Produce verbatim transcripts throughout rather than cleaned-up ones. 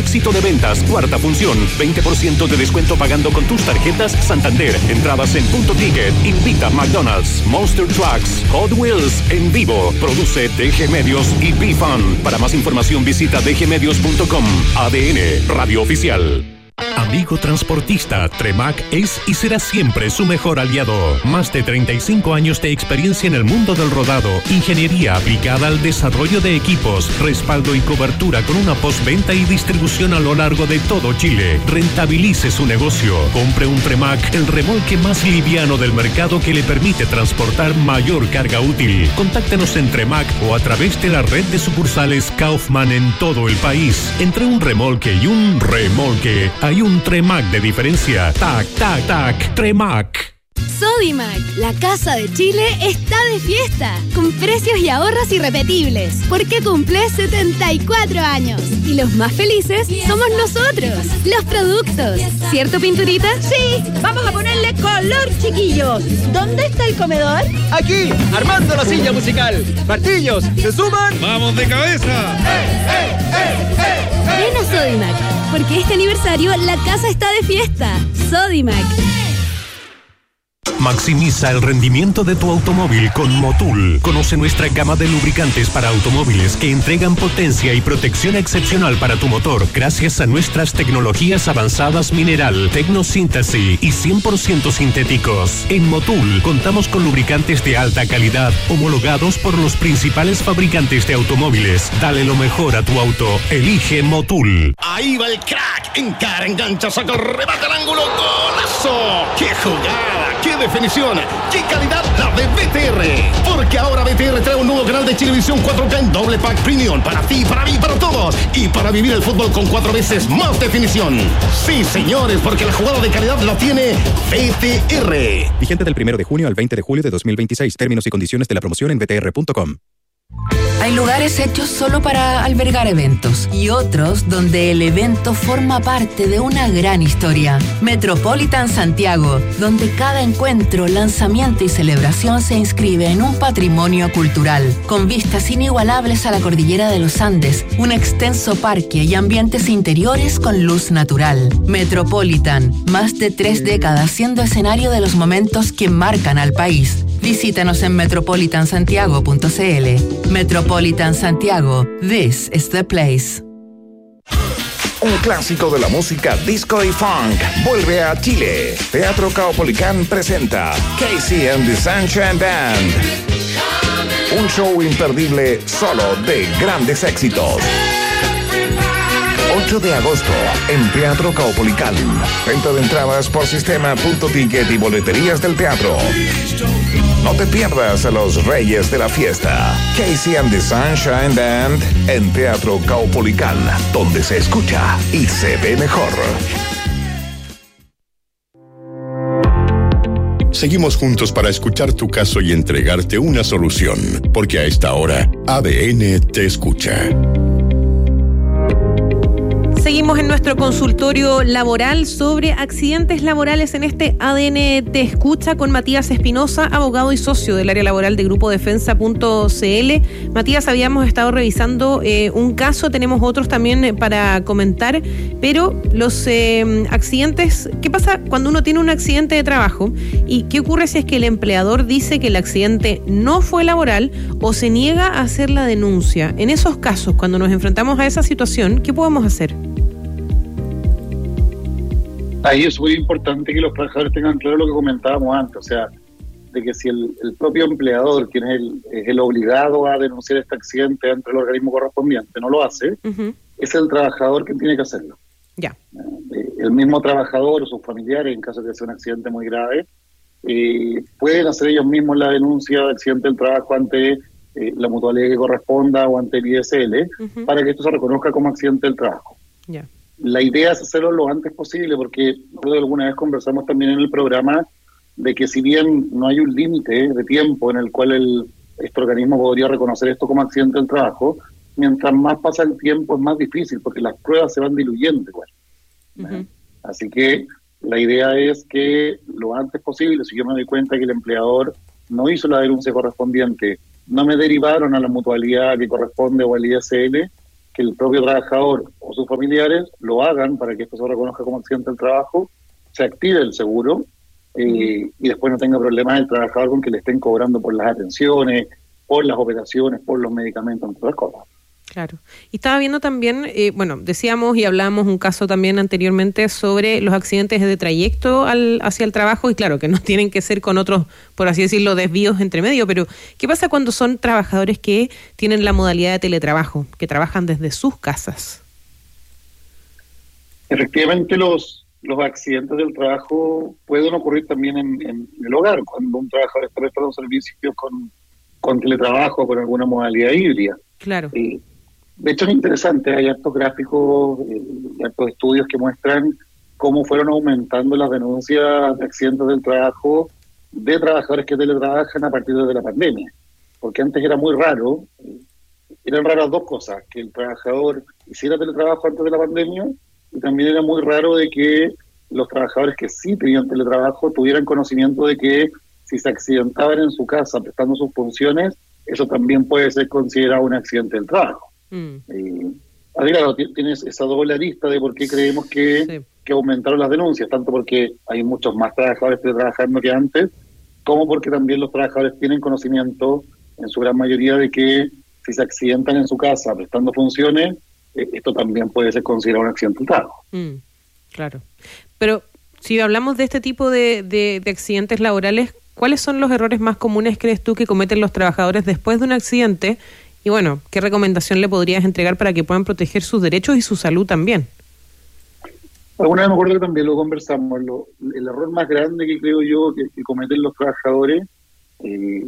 éxito de ventas. Cuarta función, veinte por ciento de descuento pagando con tus tarjetas Santander. Entradas en Punto Ticket. Invita McDonald's, Monster Trucks, Hot Wheels en vivo. Produce D G Medios y B-Fun. Para más información visita d g medios punto com. A D N, Radio Oficial. Amigo transportista, Tremac es y será siempre su mejor aliado. Más de treinta y cinco años de experiencia en el mundo del rodado, ingeniería aplicada al desarrollo de equipos, respaldo y cobertura con una postventa y distribución a lo largo de todo Chile. Rentabilice su negocio. Compre un Tremac, el remolque más liviano del mercado que le permite transportar mayor carga útil. Contáctenos en Tremac o a través de la red de sucursales Kaufman en todo el país. Entre un remolque y un remolque hay un Tremac de diferencia. Tac, tac, tac, Tremac. Sodimac, la casa de Chile, está de fiesta, con precios y ahorros irrepetibles, porque cumple setenta y cuatro años. Y los más felices somos nosotros, los productos. ¿Cierto, Pinturita? Sí, vamos a ponerle color, chiquillos. ¿Dónde está el comedor? Aquí, armando la silla musical. Martillos, ¿se suman? ¡Vamos de cabeza! ¡Eh, eh, eh, eh, eh! Ven a Sodimac, porque este aniversario la casa está de fiesta. Sodimac. Maximiza el rendimiento de tu automóvil con Motul. Conoce nuestra gama de lubricantes para automóviles que entregan potencia y protección excepcional para tu motor gracias a nuestras tecnologías avanzadas mineral, tecnosíntesis y cien por ciento sintéticos. En Motul contamos con lubricantes de alta calidad homologados por los principales fabricantes de automóviles. Dale lo mejor a tu auto. Elige Motul. Ahí va el crack. Encara, engancha, saca el remate al ángulo. ¡Golazo! ¡Qué jugada! ¡Qué definición! ¡Qué calidad la de B T R! Porque ahora B T R trae un nuevo canal de Chilevisión cuatro K en doble pack premium. Para ti, para mí, para todos. Y para vivir el fútbol con cuatro veces más definición. Sí, señores, porque la jugada de calidad la tiene B T R. Vigente del primero de junio al veinte de julio de dos mil veintiséis. Términos y condiciones de la promoción en b t r punto com. Hay lugares hechos solo para albergar eventos y otros donde el evento forma parte de una gran historia. Metropolitan Santiago, donde cada encuentro, lanzamiento y celebración se inscribe en un patrimonio cultural, con vistas inigualables a la cordillera de los Andes, un extenso parque y ambientes interiores con luz natural. Metropolitan, más de tres décadas siendo escenario de los momentos que marcan al país. Visítanos en metropolitan santiago punto c l. Metropolitan Santiago, this is the place. Un clásico de la música disco y funk vuelve a Chile. Teatro Caupolicán presenta Casey and the Sunshine Band. Un show imperdible solo de grandes éxitos. ocho de agosto en Teatro Caupolicán. Venta de entradas por sistema Punto Ticket y boleterías del teatro. No te pierdas a los reyes de la fiesta. Casey and the Sunshine Band en Teatro Caupolicán, donde se escucha y se ve mejor. Seguimos juntos para escuchar tu caso y entregarte una solución, porque a esta hora A D N te escucha. Seguimos en nuestro consultorio laboral sobre accidentes laborales en este A D N Te Escucha con Matías Espinosa, abogado y socio del área laboral de Grupo Defensa punto c l. Matías, habíamos estado revisando eh, un caso, tenemos otros también eh, para comentar, pero los eh, accidentes, ¿qué pasa cuando uno tiene un accidente de trabajo? ¿Y qué ocurre si es que el empleador dice que el accidente no fue laboral o se niega a hacer la denuncia? En esos casos, cuando nos enfrentamos a esa situación, ¿qué podemos hacer? Ahí es muy importante que los trabajadores tengan claro lo que comentábamos antes, o sea, de que si el, el propio empleador, quien es el, es el obligado a denunciar este accidente ante el organismo correspondiente, no lo hace, uh-huh. es el trabajador quien tiene que hacerlo. Ya. Eh, el mismo trabajador o sus familiares, en caso de que sea un accidente muy grave, eh, pueden hacer ellos mismos la denuncia de accidente del trabajo ante eh, la mutualidad que corresponda o ante el I S L, uh-huh. para que esto se reconozca como accidente del trabajo. Ya. La idea es hacerlo lo antes posible, porque alguna vez conversamos también en el programa de que si bien no hay un límite de tiempo en el cual el, este organismo podría reconocer esto como accidente del trabajo, mientras más pasa el tiempo es más difícil, porque las pruebas se van diluyendo igual. Uh-huh. Así que la idea es que lo antes posible, si yo me doy cuenta que el empleador no hizo la denuncia correspondiente, no me derivaron a la mutualidad que corresponde o al I S L, que el propio trabajador o sus familiares lo hagan para que esto se reconozca como accidente del trabajo, se active el seguro eh, uh-huh. y después no tenga problemas el trabajador con que le estén cobrando por las atenciones, por las operaciones, por los medicamentos, entre otras cosas. Claro. Y estaba viendo también, eh, bueno, decíamos y hablamos un caso también anteriormente sobre los accidentes de trayecto al, hacia el trabajo, y claro, que no tienen que ser con otros, por así decirlo, desvíos entre medio, pero ¿qué pasa cuando son trabajadores que tienen la modalidad de teletrabajo, que trabajan desde sus casas? Efectivamente, los, los accidentes del trabajo pueden ocurrir también en, en el hogar, cuando un trabajador está prestando servicios con, con teletrabajo, con alguna modalidad híbrida. Claro. Eh, De hecho, es interesante, hay hartos gráficos, eh, hartos estudios que muestran cómo fueron aumentando las denuncias de accidentes del trabajo de trabajadores que teletrabajan a partir de la pandemia. Porque antes era muy raro, eh, eran raras dos cosas, que el trabajador hiciera teletrabajo antes de la pandemia, y también era muy raro de que los trabajadores que sí tenían teletrabajo tuvieran conocimiento de que si se accidentaban en su casa prestando sus funciones, eso también puede ser considerado un accidente del trabajo. Mm. Eh, así claro, tienes esa doble arista de por qué creemos que, sí. que aumentaron las denuncias, tanto porque hay muchos más trabajadores trabajando que antes, como porque también los trabajadores tienen conocimiento, en su gran mayoría, de que si se accidentan en su casa prestando funciones, eh, esto también puede ser considerado un accidente del trabajo. Mm, claro. Pero si hablamos de este tipo de, de, de accidentes laborales, ¿cuáles son los errores más comunes, crees tú, que cometen los trabajadores después de un accidente? Y bueno, ¿qué recomendación le podrías entregar para que puedan proteger sus derechos y su salud también? Alguna vez me acuerdo que también lo conversamos. Lo, el error más grande que creo yo que, que cometen los trabajadores eh,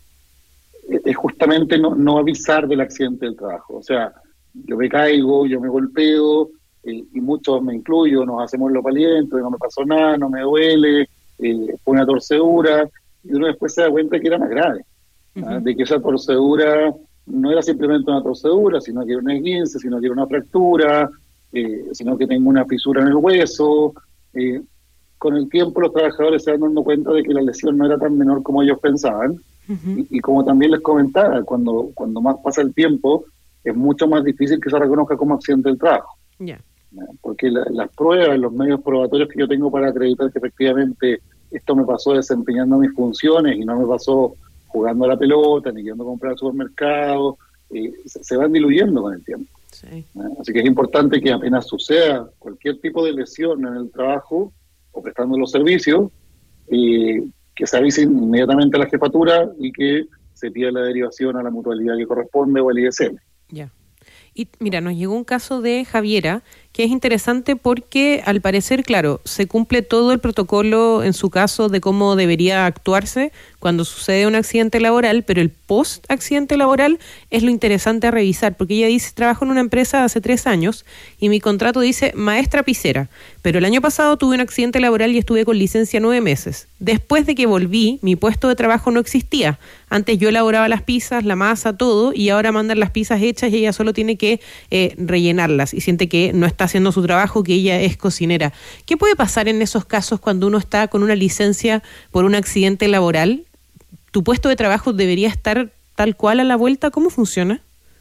es justamente no, no avisar del accidente del trabajo. O sea, yo me caigo, yo me golpeo, eh, y muchos, me incluyo, nos hacemos lo palientes, no me pasó nada, no me duele, eh, fue una torcedura, y uno después se da cuenta que era más grave, uh-huh. ¿ah? De que esa torcedura no era simplemente una torcedura, sino que era un esguince, sino que era una fractura, eh, sino que tengo una fisura en el hueso. Eh, con el tiempo los trabajadores se van dando cuenta de que la lesión no era tan menor como ellos pensaban, uh-huh. y, y como también les comentaba, cuando, cuando más pasa el tiempo, es mucho más difícil que se reconozca como accidente del trabajo. Yeah. Porque la, las pruebas, los medios probatorios que yo tengo para acreditar que efectivamente esto me pasó desempeñando mis funciones y no me pasó jugando a la pelota, ni yendo a comprar al supermercado, eh, se, se van diluyendo con el tiempo. Sí. Así que es importante que apenas suceda cualquier tipo de lesión en el trabajo o prestando los servicios, eh, que se avise inmediatamente a la jefatura y que se pida la derivación a la mutualidad que corresponde o al I S M. Ya. Y mira, nos llegó un caso de Javiera, que es interesante porque al parecer, claro, se cumple todo el protocolo en su caso de cómo debería actuarse cuando sucede un accidente laboral, pero el post-accidente laboral es lo interesante a revisar, porque ella dice, trabajo en una empresa hace tres años y mi contrato dice maestra pisera, pero el año pasado tuve un accidente laboral y estuve con licencia nueve meses. Después de que volví, mi puesto de trabajo no existía. Antes yo elaboraba las pizzas, la masa, todo, y ahora mandan las pizzas hechas y ella solo tiene que eh, rellenarlas y siente que no está haciendo su trabajo, que ella es cocinera. ¿Qué puede pasar en esos casos cuando uno está con una licencia por un accidente laboral? ¿Tu puesto de trabajo debería estar tal cual a la vuelta? ¿Cómo funciona?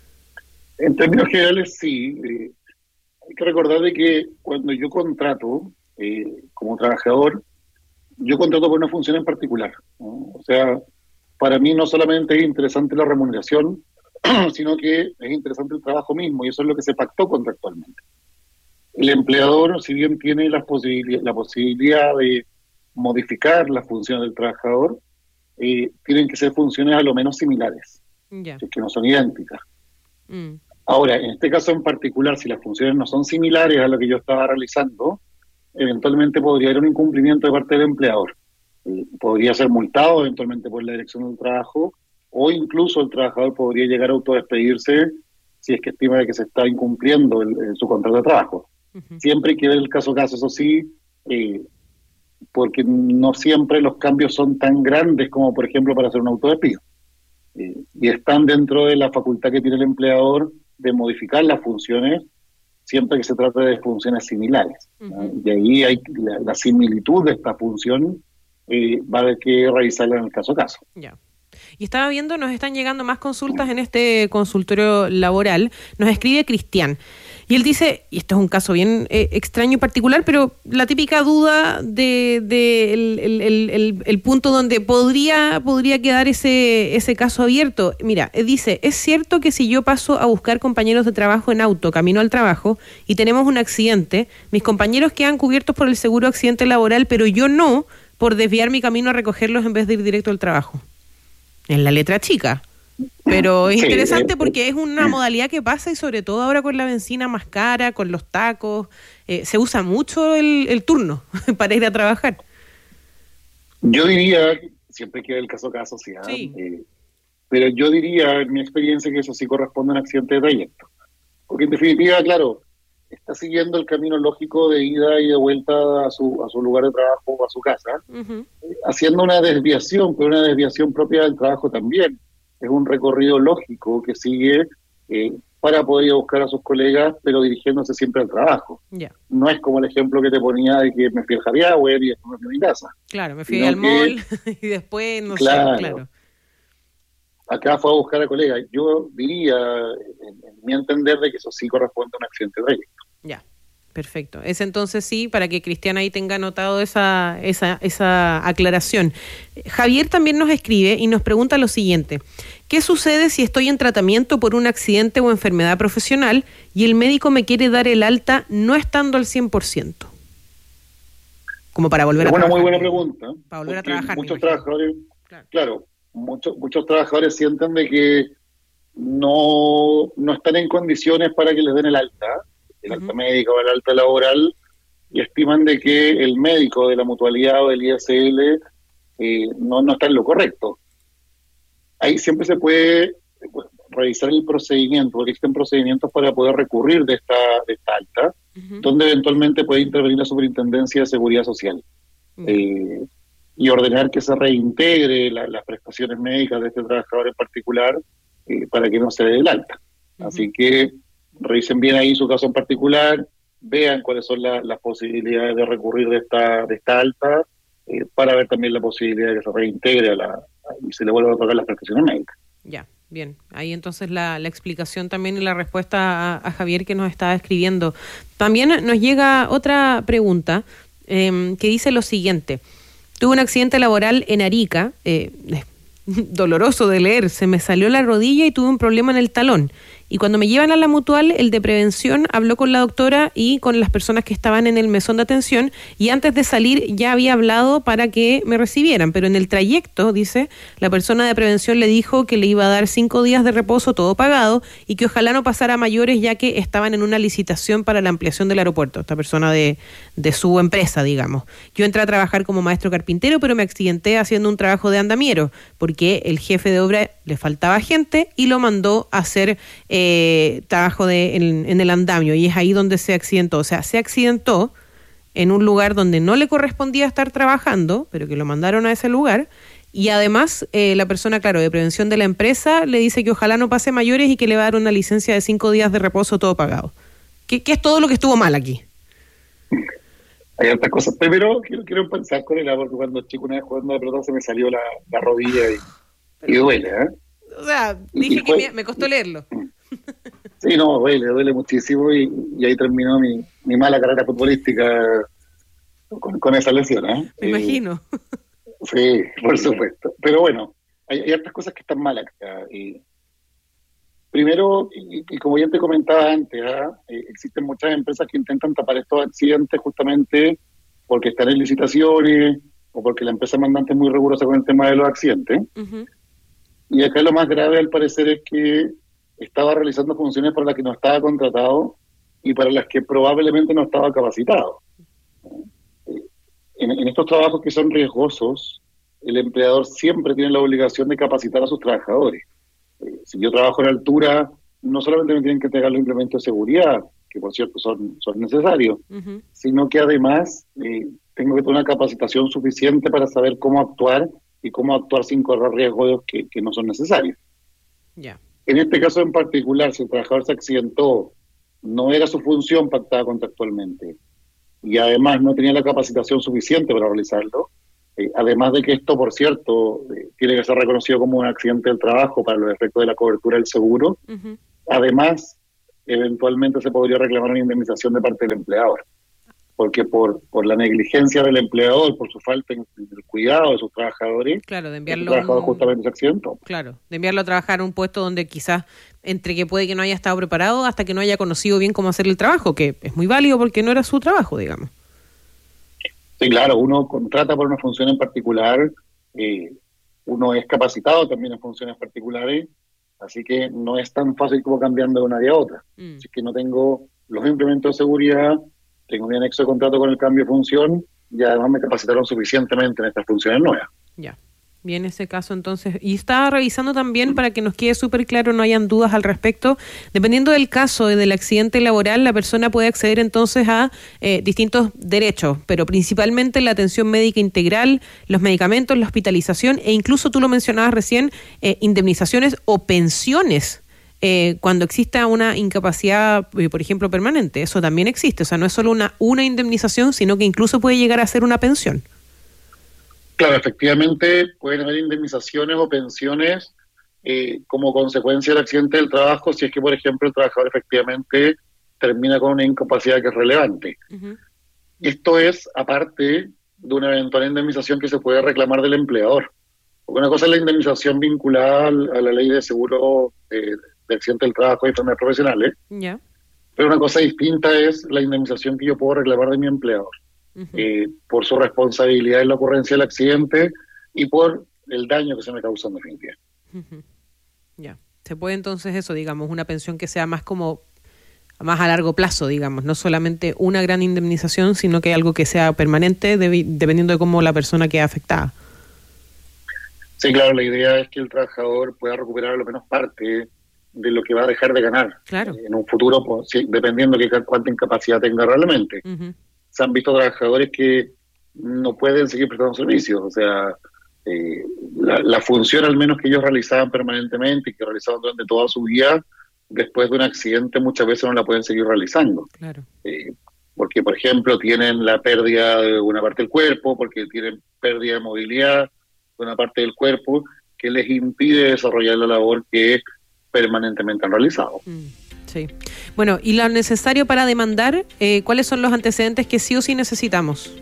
En términos generales, sí. Eh, hay que recordar de que cuando yo contrato eh, como trabajador, yo contrato por una función en particular, ¿no? O sea, para mí no solamente es interesante la remuneración, sino que es interesante el trabajo mismo, y eso es lo que se pactó contractualmente. El empleador, si bien tiene la posibilidad, la posibilidad de modificar las funciones del trabajador, eh, tienen que ser funciones a lo menos similares, yeah. que no son idénticas. Mm. Ahora, en este caso en particular, si las funciones no son similares a lo que yo estaba realizando, eventualmente podría haber un incumplimiento de parte del empleador. Eh, podría ser multado eventualmente por la dirección del trabajo, o incluso el trabajador podría llegar a autodespedirse si es que estima de que se está incumpliendo el, el, su contrato de trabajo. Uh-huh. Siempre hay que ver el caso a caso, eso sí, eh, porque no siempre los cambios son tan grandes como, por ejemplo, para hacer un autodespido. Eh, y están dentro de la facultad que tiene el empleador de modificar las funciones, siempre que se trata de funciones similares. Uh-huh. Y ahí hay la, la similitud de esta función, eh, va a haber que revisarla en el caso a caso. Ya. Y estaba viendo, nos están llegando más consultas en este consultorio laboral. Nos escribe Cristian. Y él dice, y esto es un caso bien eh, extraño y particular, pero la típica duda de, de el, el, el, el, el punto donde podría, podría quedar ese, ese caso abierto. Mira, dice, es cierto que si yo paso a buscar compañeros de trabajo en auto, camino al trabajo, y tenemos un accidente, mis compañeros quedan cubiertos por el seguro accidente laboral, pero yo no, por desviar mi camino a recogerlos en vez de ir directo al trabajo. En la letra chica. Pero es sí, interesante eh, porque es una modalidad que pasa y sobre todo ahora con la benzina más cara, con los tacos, eh, se usa mucho el, el turno para ir a trabajar. Yo diría, siempre queda el caso caso, sí, sí. Eh, pero yo diría, en mi experiencia, que eso sí corresponde a un accidente de trayecto. Porque en definitiva, claro, está siguiendo el camino lógico de ida y de vuelta a su, a su lugar de trabajo o a su casa, uh-huh. eh, haciendo una desviación, pero una desviación propia del trabajo también. Es un recorrido lógico que sigue eh, para poder ir a buscar a sus colegas, pero dirigiéndose siempre al trabajo. Yeah. No es como el ejemplo que te ponía de que me fui al Happy Hour y después me fui a mi casa. Claro, me fui al mall y después, no claro, sé, claro. Acá fue a buscar a colegas. Yo diría, en, en mi entender, de que eso sí corresponde a un accidente de trayecto. Ya. Perfecto. Es entonces sí, para que Cristian ahí tenga anotado esa, esa, esa aclaración. Javier también nos escribe y nos pregunta lo siguiente. ¿Qué sucede si estoy en tratamiento por un accidente o enfermedad profesional y el médico me quiere dar el alta no estando al cien por ciento? Como para volver es a una trabajar. Muy buena pregunta. Para volver a trabajar. Muchos trabajadores, claro, claro muchos, muchos trabajadores sienten de que no, no están en condiciones para que les den el alta. el alta uh-huh. médica o el alta laboral, y estiman de que el médico de la mutualidad o del I S L eh, no, no está en lo correcto. Ahí siempre se puede pues, revisar el procedimiento, porque existen procedimientos para poder recurrir de esta, de esta alta, uh-huh. donde eventualmente puede intervenir la Superintendencia de Seguridad Social uh-huh. eh, y ordenar que se reintegre la, las prestaciones médicas de este trabajador en particular eh, para que no se dé el alta. Uh-huh. Así que revisen bien ahí su caso en particular, vean cuáles son la, las posibilidades de recurrir de esta de esta alta, eh, para ver también la posibilidad de que se reintegre a la, a, y se le vuelvan a pagar las prestaciones médicas. Ya, bien. Ahí entonces la, la explicación también y la respuesta a, a Javier que nos estaba escribiendo. También nos llega otra pregunta eh, que dice lo siguiente. Tuve un accidente laboral en Arica, eh, doloroso de leer, se me salió la rodilla y tuve un problema en el talón. Y cuando me llevan a la mutual, el de prevención habló con la doctora y con las personas que estaban en el mesón de atención y antes de salir ya había hablado para que me recibieran. Pero en el trayecto, dice, la persona de prevención le dijo que le iba a dar cinco días de reposo todo pagado y que ojalá no pasara a mayores ya que estaban en una licitación para la ampliación del aeropuerto. Esta persona de, de su empresa, digamos. Yo entré a trabajar como maestro carpintero, pero me accidenté haciendo un trabajo de andamiero porque el jefe de obra le faltaba gente y lo mandó a hacer... Eh, Eh, trabajo de, en, en el andamio y es ahí donde se accidentó, o sea, se accidentó en un lugar donde no le correspondía estar trabajando, pero que lo mandaron a ese lugar y además eh, la persona, claro, de prevención de la empresa le dice que ojalá no pase mayores y que le va a dar una licencia de cinco días de reposo todo pagado. ¿Qué, qué es todo lo que estuvo mal aquí? Hay otras cosas, pero quiero, quiero pensar con él, porque cuando chico una vez jugando de pelota se me salió la, la rodilla y, pero, y duele, ¿eh? O sea, dije y, y que fue, me, me costó leerlo. Sí, no, duele, duele muchísimo y, y ahí terminó mi, mi mala carrera futbolística con, con esa lesión, ¿eh? Me eh, imagino. Sí, por supuesto. Pero bueno, hay, hay otras cosas que están mal acá. Y primero, y, y como ya te comentaba antes, ¿eh? Eh, existen muchas empresas que intentan tapar estos accidentes justamente porque están en licitaciones o porque la empresa mandante es muy rigurosa con el tema de los accidentes. Uh-huh. Y acá lo más grave, al parecer, es que estaba realizando funciones para las que no estaba contratado y para las que probablemente no estaba capacitado. En, en estos trabajos que son riesgosos, el empleador siempre tiene la obligación de capacitar a sus trabajadores. Eh, si yo trabajo en altura, no solamente me tienen que entregar los implementos de seguridad, que por cierto son, son necesarios, uh-huh. sino que además eh, tengo que tener una capacitación suficiente para saber cómo actuar y cómo actuar sin correr riesgos que, que no son necesarios. Ya. Yeah. En este caso en particular, si el trabajador se accidentó, no era su función pactada contractualmente y además no tenía la capacitación suficiente para realizarlo, Eh, además de que esto, por cierto, eh, tiene que ser reconocido como un accidente del trabajo para los efectos de la cobertura del seguro, uh-huh. Además, eventualmente se podría reclamar una indemnización de parte del empleador, porque por, por la negligencia del empleador, por su falta en el cuidado de sus trabajadores, claro, de enviarlo el trabajador un... justamente se accidentó. Claro, de enviarlo a trabajar a un puesto donde quizás, entre que puede que no haya estado preparado hasta que no haya conocido bien cómo hacer el trabajo, que es muy válido porque no era su trabajo, digamos. Sí, claro, uno contrata por una función en particular, eh, uno es capacitado también en funciones particulares, así que no es tan fácil como cambiando de una área a otra. Mm. Así que no tengo los implementos de seguridad, tengo mi anexo de contrato con el cambio de función y además me capacitaron suficientemente en estas funciones nuevas. Ya. Bien, ese caso entonces, y estaba revisando también para que nos quede súper claro, no hayan dudas al respecto, dependiendo del caso del accidente laboral, la persona puede acceder entonces a eh, distintos derechos, pero principalmente la atención médica integral, los medicamentos, la hospitalización e incluso tú lo mencionabas recién, eh, indemnizaciones o pensiones eh, cuando exista una incapacidad, eh, por ejemplo, permanente. Eso también existe, o sea, no es solo una, una indemnización, sino que incluso puede llegar a ser una pensión. Claro, efectivamente pueden haber indemnizaciones o pensiones eh, como consecuencia del accidente del trabajo si es que, por ejemplo, el trabajador efectivamente termina con una incapacidad que es relevante. Uh-huh. Esto es aparte de una eventual indemnización que se puede reclamar del empleador. Porque una cosa es la indemnización vinculada a la ley de seguro eh, de accidente del trabajo y enfermedades profesionales, yeah. Pero una cosa distinta es la indemnización que yo puedo reclamar de mi empleador. Uh-huh. Eh, por su responsabilidad en la ocurrencia del accidente y por el daño que se me causa en definitiva. Uh-huh. Ya, se puede entonces eso, digamos, una pensión que sea más como más a largo plazo, digamos, no solamente una gran indemnización, sino que algo que sea permanente de, dependiendo de cómo la persona quede afectada. Sí, claro, la idea es que el trabajador pueda recuperar lo menos parte de lo que va a dejar de ganar. Claro. En un futuro, pues, sí, dependiendo de qué, cuánta incapacidad tenga realmente. Uh-huh. Se han visto trabajadores que no pueden seguir prestando servicios, o sea, eh, la, la función al menos que ellos realizaban permanentemente y que realizaban durante toda su vida, después de un accidente muchas veces no la pueden seguir realizando. Claro. Eh, porque, por ejemplo, tienen la pérdida de una parte del cuerpo, porque tienen pérdida de movilidad de una parte del cuerpo, que les impide desarrollar la labor que permanentemente han realizado. Mm. Sí. Bueno, y lo necesario para demandar, eh, ¿cuáles son los antecedentes que sí o sí necesitamos?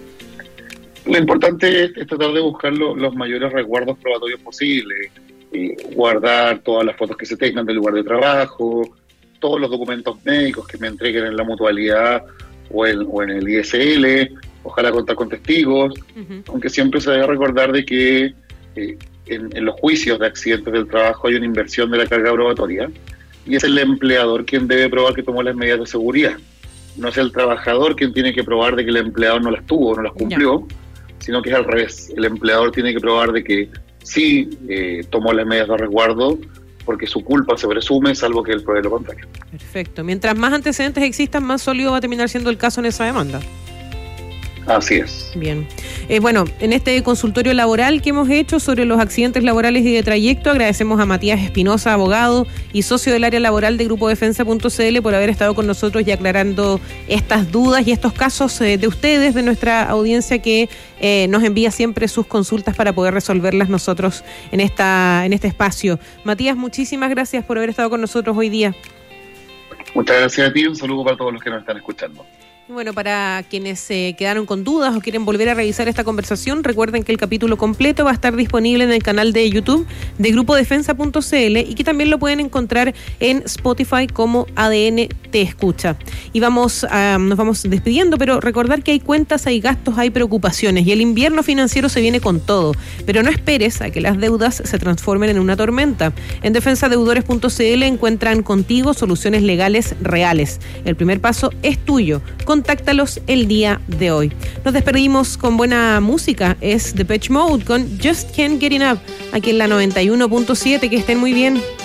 Lo importante es, es tratar de buscar lo, los mayores resguardos probatorios posibles, eh, guardar todas las fotos que se tengan del lugar de trabajo, todos los documentos médicos que me entreguen en la mutualidad o en, o en el I S L, ojalá contar con testigos, uh-huh. Aunque siempre se debe recordar de que eh, en, en los juicios de accidentes del trabajo hay una inversión de la carga probatoria, y es el empleador quien debe probar que tomó las medidas de seguridad. No es el trabajador quien tiene que probar de que el empleador no las tuvo, no las cumplió, yeah. Sino que es al revés. El empleador tiene que probar de que sí eh, tomó las medidas de resguardo, porque su culpa se presume, salvo que él pruebe lo contrario. Perfecto. Mientras más antecedentes existan, más sólido va a terminar siendo el caso en esa demanda. Así es. Bien. Eh, bueno, en este consultorio laboral que hemos hecho sobre los accidentes laborales y de trayecto, agradecemos a Matías Espinosa, abogado y socio del área laboral de Grupo Defensa punto c l, por haber estado con nosotros y aclarando estas dudas y estos casos eh, de ustedes, de nuestra audiencia que eh, nos envía siempre sus consultas para poder resolverlas nosotros en esta en este espacio. Matías, muchísimas gracias por haber estado con nosotros hoy día. Muchas gracias a ti, un saludo para todos los que nos están escuchando. Bueno, para quienes se eh, quedaron con dudas o quieren volver a revisar esta conversación, recuerden que el capítulo completo va a estar disponible en el canal de YouTube de Grupo Defensa punto c l y que también lo pueden encontrar en Spotify como A D N Te Escucha. Y vamos a, nos vamos despidiendo, pero recordar que hay cuentas, hay gastos, hay preocupaciones y el invierno financiero se viene con todo. Pero no esperes a que las deudas se transformen en una tormenta. En defensa deudores punto c l encuentran contigo soluciones legales reales. El primer paso es tuyo. Contáctalos el día de hoy. Nos despedimos con buena música. Es Depeche Mode con Just Can't Get Enough, aquí en la noventa y uno punto siete. Que estén muy bien.